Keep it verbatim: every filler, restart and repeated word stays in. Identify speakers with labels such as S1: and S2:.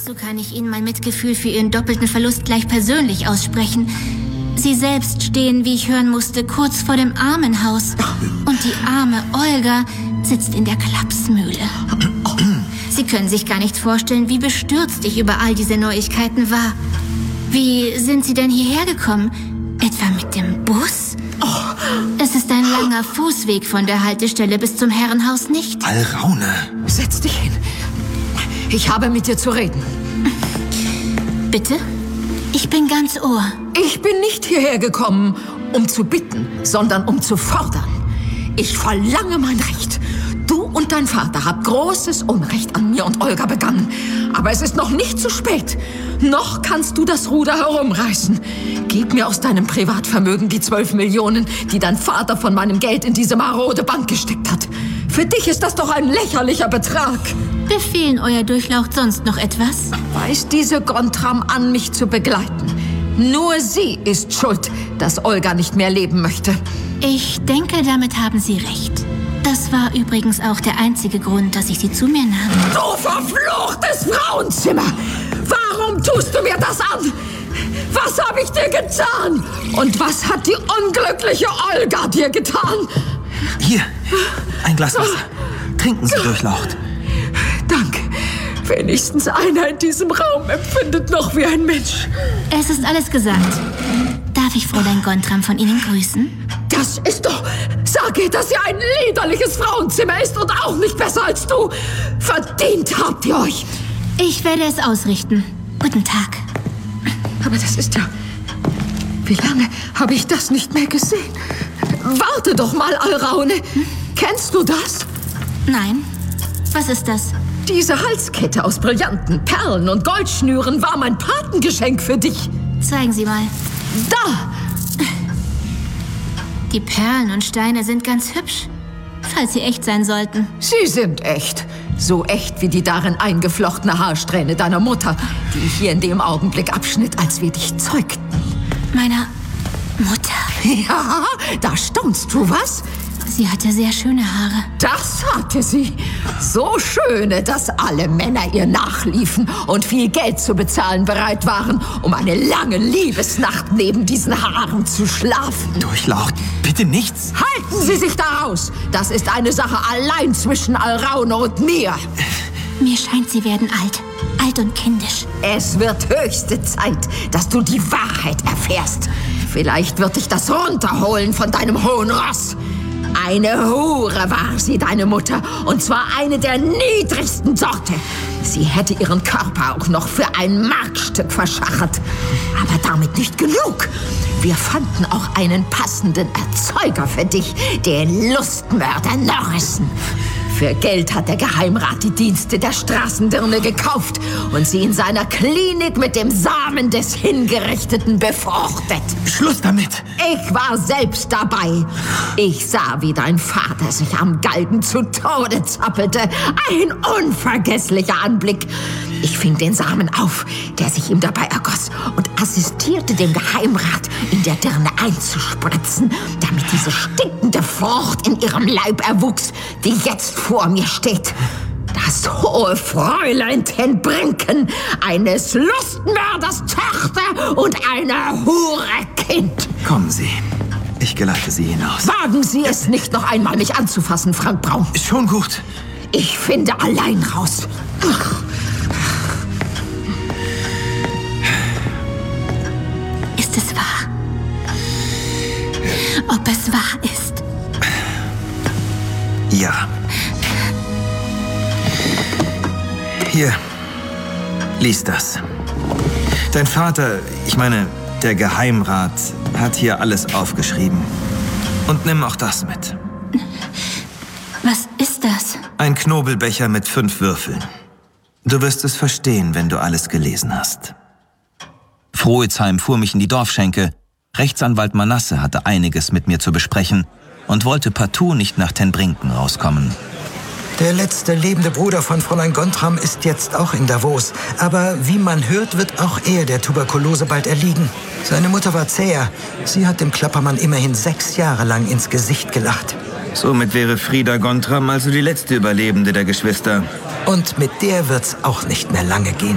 S1: Dazu kann ich Ihnen mein Mitgefühl für Ihren doppelten Verlust gleich persönlich aussprechen. Sie selbst stehen, wie ich hören musste, kurz vor dem Armenhaus. Und die arme Olga sitzt in der Klapsmühle. Sie können sich gar nicht vorstellen, wie bestürzt ich über all diese Neuigkeiten war. Wie sind Sie denn hierher gekommen? Etwa mit dem Bus? Es ist ein langer Fußweg von der Haltestelle bis zum Herrenhaus, nicht?
S2: Alraune.
S3: Setz dich hin. Ich habe mit dir zu reden.
S1: Bitte? Ich bin ganz Ohr.
S3: Ich bin nicht hierher gekommen, um zu bitten, sondern um zu fordern. Ich verlange mein Recht. Du und dein Vater habt großes Unrecht an mir und Olga begangen. Aber es ist noch nicht zu spät. Noch kannst du das Ruder herumreißen. Gib mir aus deinem Privatvermögen die zwölf Millionen, die dein Vater von meinem Geld in diese marode Bank gesteckt hat. Für dich ist das doch ein lächerlicher Betrag.
S1: Befehlen Euer Durchlaucht sonst noch etwas?
S3: Weiß diese Gontram an, mich zu begleiten. Nur sie ist schuld, dass Olga nicht mehr leben möchte.
S1: Ich denke, damit haben Sie recht. Das war übrigens auch der einzige Grund, dass ich Sie zu mir nahm.
S3: Du verfluchtes Frauenzimmer! Warum tust du mir das an? Was habe ich dir getan? Und was hat die unglückliche Olga dir getan?
S2: Hier, ein Glas Wasser. Trinken Sie, Durchlaucht.
S3: Danke. Wenigstens einer in diesem Raum empfindet noch wie ein Mensch.
S1: Es ist alles gesagt. Darf ich Fräulein Gontram von Ihnen grüßen?
S3: Das ist doch... Sag ihr, dass sie ein liederliches Frauenzimmer ist und auch nicht besser als du. Verdient habt ihr euch.
S1: Ich werde es ausrichten. Guten Tag.
S3: Aber das ist ja... Wie lange habe ich das nicht mehr gesehen? Warte doch mal, Alraune. Hm? Kennst du das?
S1: Nein. Was ist das?
S3: Diese Halskette aus Brillanten, Perlen und Goldschnüren war mein Patengeschenk für dich.
S1: Zeigen Sie mal.
S3: Da!
S1: Die Perlen und Steine sind ganz hübsch, falls sie echt sein sollten.
S3: Sie sind echt. So echt wie die darin eingeflochtene Haarsträhne deiner Mutter, die ich hier in dem Augenblick abschnitt, als wir dich zeugten.
S1: Meiner Mutter?
S3: Ja, da staunst du, was?
S1: Sie hatte sehr schöne Haare.
S3: Das hatte sie. So schöne, dass alle Männer ihr nachliefen und viel Geld zu bezahlen bereit waren, um eine lange Liebesnacht neben diesen Haaren zu schlafen.
S2: Durchlaucht, bitte nichts.
S3: Halten Sie sich da raus! Das ist eine Sache allein zwischen Alraune und mir.
S1: Mir scheint, Sie werden alt. Alt und kindisch.
S3: Es wird höchste Zeit, dass du die Wahrheit erfährst. Vielleicht wird dich das runterholen von deinem hohen Ross. Eine Hure war sie, deine Mutter, und zwar eine der niedrigsten Sorte. Sie hätte ihren Körper auch noch für ein Markstück verschachert. Aber damit nicht genug. Wir fanden auch einen passenden Erzeuger für dich, den Lustmörder Norrison. Für Geld hat der Geheimrat die Dienste der Straßendirne gekauft und sie in seiner Klinik mit dem Samen des Hingerichteten befruchtet.
S2: Schluss damit!
S3: Ich war selbst dabei. Ich sah, wie dein Vater sich am Galgen zu Tode zappelte. Ein unvergesslicher Anblick. Ich fing den Samen auf, der sich ihm dabei ergoss, und assistierte dem Geheimrat, in der Dirne einzuspritzen, damit diese stinkende Frucht in ihrem Leib erwuchs, die jetzt vor mir steht. Das hohe Fräulein ten Brinken, eines Lustmörders Tochter und einer Hure Kind.
S2: Kommen Sie. Ich geleite Sie hinaus.
S3: Wagen Sie es nicht noch einmal, mich anzufassen, Frank Braun.
S2: Schon gut.
S3: Ich finde allein raus. Ach.
S1: Ist es wahr? Ob es wahr ist?
S2: Ja. Hier, lies das. Dein Vater, ich meine, der Geheimrat, hat hier alles aufgeschrieben. Und nimm auch das mit.
S1: Was ist das?
S2: Ein Knobelbecher mit fünf Würfeln. Du wirst es verstehen, wenn du alles gelesen hast.
S4: Frohezheim fuhr mich in die Dorfschenke. Rechtsanwalt Manasse hatte einiges mit mir zu besprechen und wollte partout nicht nach ten Brinken rauskommen.
S5: Der letzte lebende Bruder von Fräulein Gontram ist jetzt auch in Davos. Aber wie man hört, wird auch er der Tuberkulose bald erliegen. Seine Mutter war zäher. Sie hat dem Klappermann immerhin sechs Jahre lang ins Gesicht gelacht.
S2: Somit wäre Frieda Gontram also die letzte Überlebende der Geschwister.
S5: Und mit der wird's auch nicht mehr lange gehen.